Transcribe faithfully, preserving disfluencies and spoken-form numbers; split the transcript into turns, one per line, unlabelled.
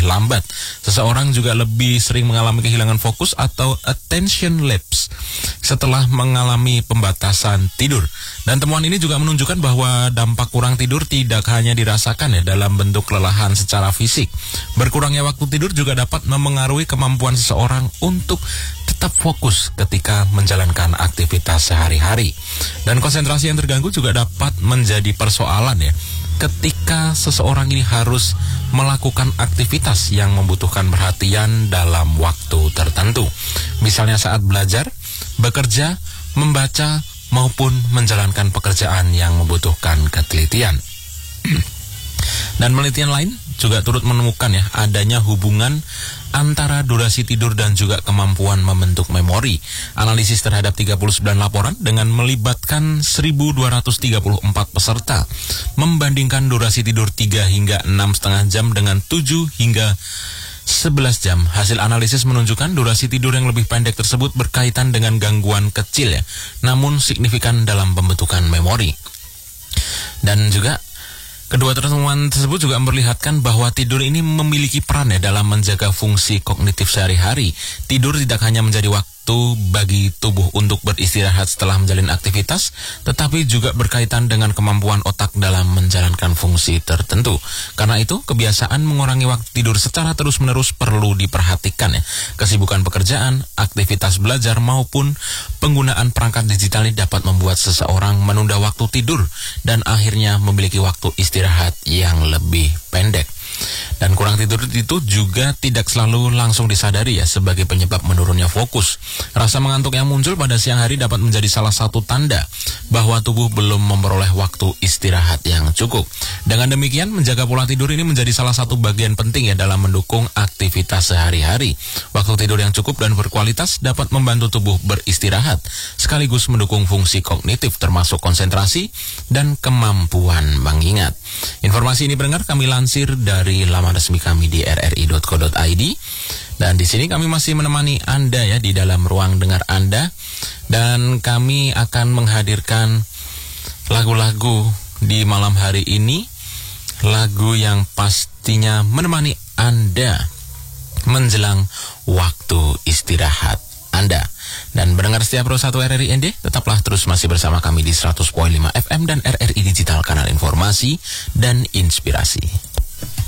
lambat. Seseorang juga lebih sering mengalami kehilangan fokus atau attention lapse setelah mengalami pembatasan tidur. Dan temuan ini juga menunjukkan bahwa dampak kurang tidur tidak hanya dirasakan ya dalam bentuk kelelahan secara fisik. Berkurangnya waktu tidur juga dapat memengaruhi kemampuan seseorang untuk tetap fokus ketika menjalankan aktivitas sehari-hari. Dan konsentrasi yang terganggu juga dapat menjadi persoalan ya ketika seseorang ini harus melakukan aktivitas yang membutuhkan perhatian dalam waktu tertentu. Misalnya saat belajar, bekerja, membaca, maupun menjalankan pekerjaan yang membutuhkan ketelitian. Dan penelitian lain juga turut menemukan ya adanya hubungan antara durasi tidur dan juga kemampuan membentuk memori. Analisis terhadap tiga puluh sembilan laporan dengan melibatkan seribu dua ratus tiga puluh empat peserta membandingkan durasi tidur tiga hingga enam koma lima jam dengan tujuh hingga sebelas jam. Hasil analisis menunjukkan durasi tidur yang lebih pendek tersebut berkaitan dengan gangguan kecil ya, namun signifikan dalam pembentukan memori. Dan juga kedua temuan tersebut juga memperlihatkan bahwa tidur ini memiliki peran ya dalam menjaga fungsi kognitif sehari-hari. Tidur tidak hanya menjadi waktu bagi tubuh untuk beristirahat setelah menjalani aktivitas, tetapi juga berkaitan dengan kemampuan otak dalam menjalankan fungsi tertentu. Karena itu, kebiasaan mengurangi waktu tidur secara terus-menerus perlu diperhatikan ya. Kesibukan pekerjaan, aktivitas belajar maupun penggunaan perangkat digital ini dapat membuat seseorang menunda waktu tidur dan akhirnya memiliki waktu istirahat yang lebih pendek. Dan kurang tidur itu juga tidak selalu langsung disadari ya sebagai penyebab menurunnya fokus. Rasa mengantuk yang muncul pada siang hari dapat menjadi salah satu tanda bahwa tubuh belum memperoleh waktu istirahat yang cukup. Dengan demikian, menjaga pola tidur ini menjadi salah satu bagian penting ya dalam mendukung aktivitas sehari-hari. Waktu tidur yang cukup dan berkualitas dapat membantu tubuh beristirahat, sekaligus mendukung fungsi kognitif termasuk konsentrasi dan kemampuan mengingat. Informasi ini pendengar kami lansir dari laman resmi kami di r r i dot co dot i d. Dan di sini kami masih menemani Anda ya di dalam ruang dengar Anda, dan kami akan menghadirkan lagu-lagu di malam hari ini, lagu yang pastinya menemani Anda menjelang waktu istirahat Anda. Dan pendengar setia Pro satu R R I N D, tetaplah terus masih bersama kami di seratus koma lima F M dan R R I Digital, kanal informasi dan inspirasi.